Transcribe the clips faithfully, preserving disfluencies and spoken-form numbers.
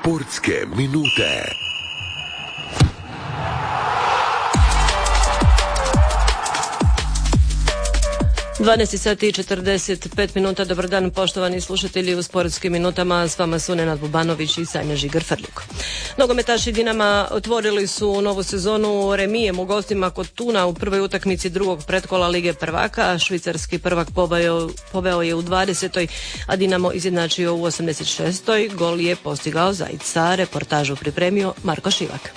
Sportske minute. dvanaest sati i četrdeset pet minuta. Dobar dan, poštovani slušatelji, u Sportskim minutama s vama su Nenad Bubanović i Sanja Žigar-Frljuk. Nogometaši Dinama otvorili su novu sezonu remijem u gostima kod Tuna u prvoj utakmici drugog pretkola Lige prvaka. Švicarski prvak poveo, poveo je u dvadesetoj, a Dinamo izjednačio u osamdeset šestoj. Gol je postigao Zajca. Reportažu pripremio Marko Šivak.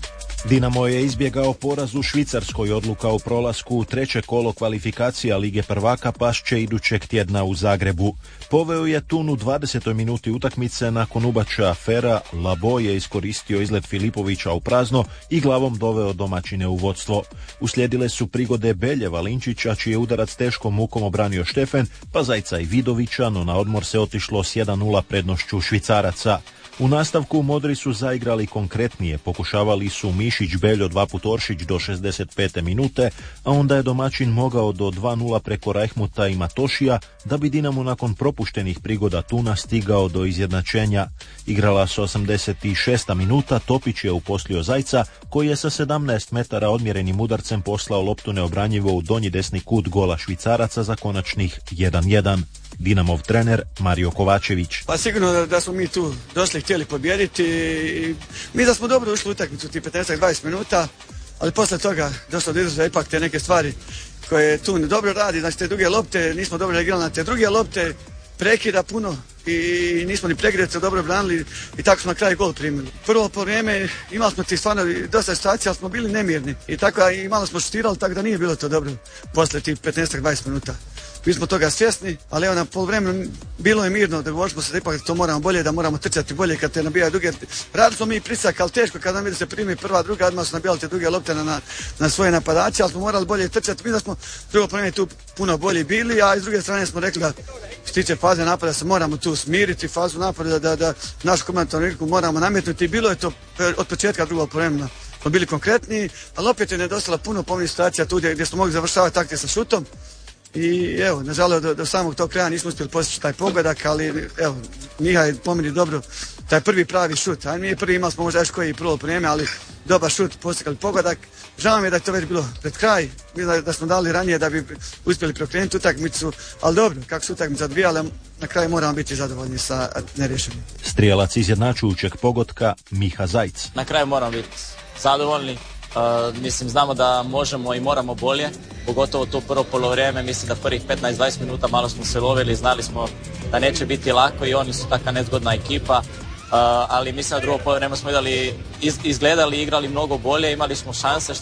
Dinamo je izbjegao poraz u Švicarskoj, odluka o prolasku u treće kolo kvalifikacija Lige prvaka pašće idućeg tjedna u Zagrebu. Poveo je Tun u dvadesetoj minuti utakmice nakon ubačaja afera. Labo je iskoristio izlet Filipovića u prazno i glavom doveo domaćine u vodstvo. Uslijedile su prigode Belje Valinčića, čiji je udarac teškom mukom obranio Štefen, pa Zajca i Vidovića, no na odmor se otišlo s jedan nula prednošću Švicaraca. U nastavku Modri su zaigrali konkretnije, pokušavali su Mišić, Beljo, dva put Oršić do šezdeset pete minute, a onda je domaćin mogao do dva nula preko Rajhmuta i Matošija, da bi Dinamo nakon propuštenih prigoda Tuna stigao do izjednačenja. Igrala se osamdeset šesta minuta, Topić je uposlio Zajca, koji je sa sedamnaest metara odmjerenim udarcem poslao loptu neobranjivo u donji desni kut gola Švicaraca za konačnih jedan jedan. Dinamov trener Mario Kovačević. Pa sigurno da, da smo mi tu došli htjeli pobijediti i mi da smo dobro ušli u utakmicu ti petnaest do dvadeset minuta, ali posle toga došlo do izražaja ipak te neke stvari koje tu dobro radi, znači te druge lopte, nismo dobro reagirali na te druge lopte, prekida puno i nismo ni pregledati dobro branili i tako smo na kraju gol primili. Prvo po vrijeme imali smo ti stvarno dosta situacija, ali smo bili nemirni i tako i malo smo šutirali, tako da nije bilo to dobro posle tih petnaest do dvadeset minuta. Mi smo toga svjesni, ali evo na poluvremenu bilo je mirno, da govorili smo se da ipak to moramo bolje, da moramo trčati bolje kad te nabijaju druge. Radili smo mi pritisak, ali teško kad nam vidi se primi prva, druga, odmah su nabijali te druge lopte na, na svoje napadače, ali smo morali bolje trčati. Mi da smo drugo poluvreme tu puno bolji bili, a iz druge strane smo rekli da što tiče faze napada se moramo tu smiriti, fazu napada da, da, da našu komentarnu igru moramo nametnuti. Bilo je to od početka drugog poluvremena. Smo bili konkretni, ali opet je nedostala puno pomnih situacija tu gdje, gdje smo mogli završavati takte sa šutom. I evo, nažalost do, do samog tog kraja nismo uspjeli postići taj pogodak, ali evo, Miha je po meni dobro, taj prvi pravi šut, a nije prvi, imali smo možda još koji prvo vrijeme, ali dobar šut, postigli pogodak. Žao mi je da je to već bilo pred kraj, mislim da smo dali ranije da bi uspjeli preokrenuti utakmicu, ali dobro, kako su utakmice odvijale, na kraju moramo biti zadovoljni sa nerješenim. Strijelac izjednačujućeg pogotka Miha Zajc. Na kraju moramo biti zadovoljni. Uh, mislim, znamo da možemo i moramo bolje, pogotovo to prvo polovrijeme. Mislim da prvih petnaest do dvadeset minuta malo smo se lovili, znali smo da neće biti lako i oni su taka nezgodna ekipa, uh, ali mislim da drugo polovrijeme smo idali, iz, izgledali i igrali mnogo bolje, imali smo šanse.